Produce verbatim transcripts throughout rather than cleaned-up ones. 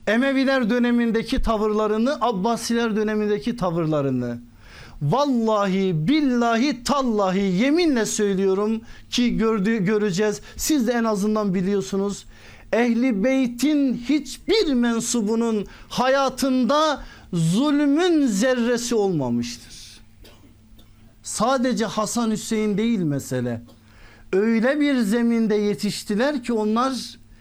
Emeviler dönemindeki tavırlarını, Abbasiler dönemindeki tavırlarını, vallahi billahi tallahi yeminle söylüyorum ki gördüğü göreceğiz. Siz de en azından biliyorsunuz. Ehli Beyt'in hiçbir mensubunun hayatında zulmün zerresi olmamıştır. Sadece Hasan Hüseyin değil mesele. Öyle bir zeminde yetiştiler ki onlar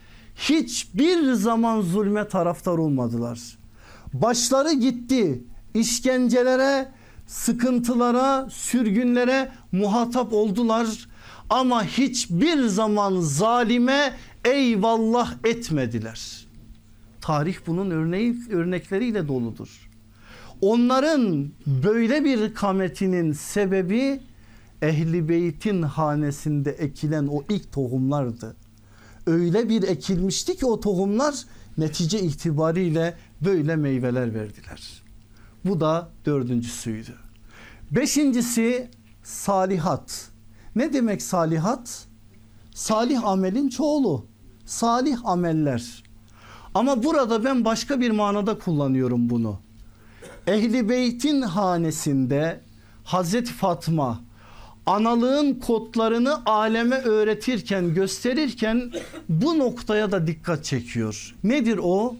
hiçbir zaman zulme taraftar olmadılar. Başları gitti, işkencelere, sıkıntılara, sürgünlere muhatap oldular ama hiçbir zaman zalime eyvallah etmediler. Tarih bunun örneği, örnekleriyle doludur. Onların böyle bir kametinin sebebi Ehl-i Beyt'in hanesinde ekilen o ilk tohumlardı. Öyle bir ekilmişti ki o tohumlar netice itibariyle böyle meyveler verdiler. Bu da dördüncüsüydü. Beşincisi salihat. Ne demek salihat? Salih amelin çoğulu. Salih ameller. Ama burada ben başka bir manada kullanıyorum bunu. Ehl-i Beyt'in hanesinde Hazreti Fatma analığın kodlarını aleme öğretirken, gösterirken bu noktaya da dikkat çekiyor. Nedir o?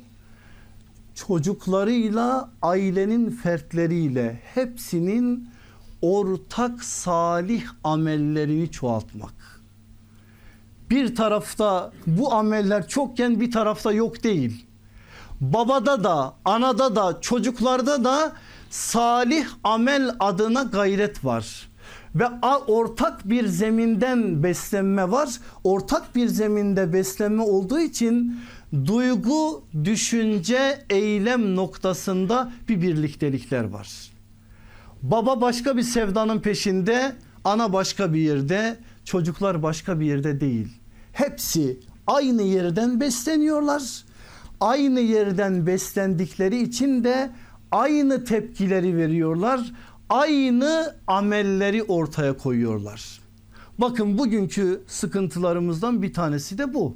Çocuklarıyla, ailenin fertleriyle hepsinin ortak salih amellerini çoğaltmak. Bir tarafta bu ameller çokken bir tarafta yok değil. Babada da, anada da, çocuklarda da salih amel adına gayret var. Ve ortak bir zeminden beslenme var. Ortak bir zeminde beslenme olduğu için duygu, düşünce, eylem noktasında bir birliktelikler var. Baba başka bir sevdanın peşinde, ana başka bir yerde, çocuklar başka bir yerde değil. Hepsi aynı yerden besleniyorlar. Aynı yerden beslendikleri için de aynı tepkileri veriyorlar. Aynı amelleri ortaya koyuyorlar. Bakın bugünkü sıkıntılarımızdan bir tanesi de bu.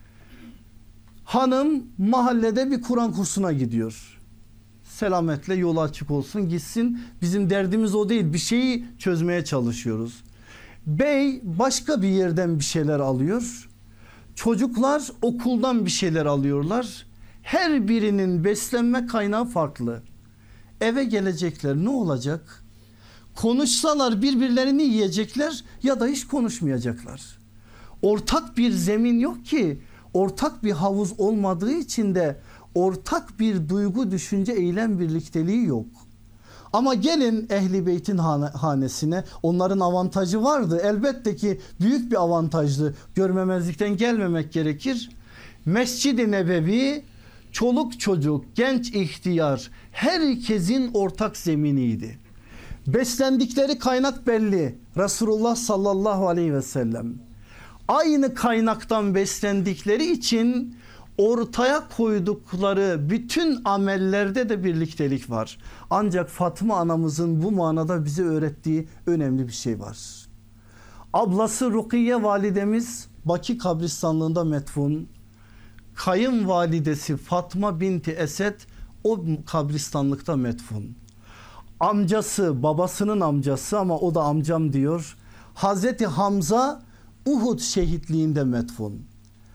Hanım mahallede bir Kur'an kursuna gidiyor. Selametle yolu açık olsun gitsin. Bizim derdimiz o değil, bir şeyi çözmeye çalışıyoruz. Bey başka bir yerden bir şeyler alıyor. Çocuklar okuldan bir şeyler alıyorlar. Her birinin beslenme kaynağı farklı. Eve gelecekler, ne olacak? Konuşsalar birbirlerini yiyecekler ya da hiç konuşmayacaklar. Ortak bir zemin yok ki, ortak bir havuz olmadığı için de ortak bir duygu, düşünce, eylem birlikteliği yok. Ama gelin Ehl-i Beyt'in hanesine, onların avantajı vardı. Elbette ki büyük bir avantajdı. Görmemezlikten gelmemek gerekir. Mescid-i Nebevi çoluk çocuk, genç ihtiyar herkesin ortak zeminiydi. Beslendikleri kaynak belli. Resulullah sallallahu aleyhi ve sellem. Aynı kaynaktan beslendikleri için ortaya koydukları bütün amellerde de birliktelik var. Ancak Fatma anamızın bu manada bize öğrettiği önemli bir şey var. Ablası Rukiye validemiz Baki kabristanlığında metfun. Kayınvalidesi Fatma binti Esed o kabristanlıkta metfun. Amcası, babasının amcası ama o da amcam diyor, Hazreti Hamza Uhud şehitliğinde metfun.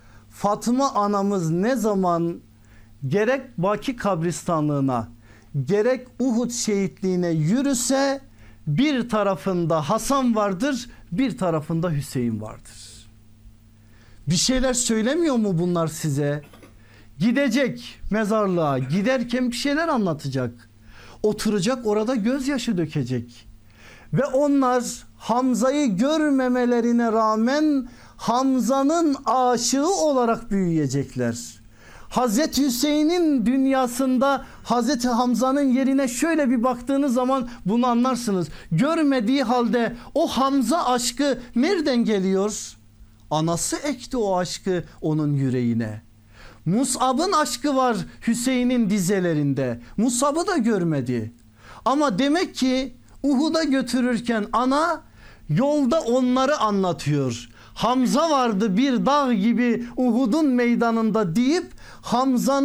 Fatma anamız ne zaman gerek Baki kabristanlığına gerek Uhud şehitliğine yürüse bir tarafında Hasan vardır, bir tarafında Hüseyin vardır. Bir şeyler söylemiyor mu bunlar size? Gidecek mezarlığa, giderken bir şeyler anlatacak. Oturacak orada gözyaşı dökecek. Ve onlar Hamza'yı görmemelerine rağmen Hamza'nın aşığı olarak büyüyecekler. Hazreti Hüseyin'in dünyasında Hazreti Hamza'nın yerine şöyle bir baktığınız zaman bunu anlarsınız. Görmediği halde o Hamza aşkı nereden geliyor? Anası ekti o aşkı onun yüreğine. Mus'ab'ın aşkı var Hüseyin'in dizelerinde. Mus'ab'ı da görmedi. Ama demek ki Uhud'a götürürken ana yolda onları anlatıyor. Hamza vardı bir dağ gibi Uhud'un meydanında deyip Hamza'nın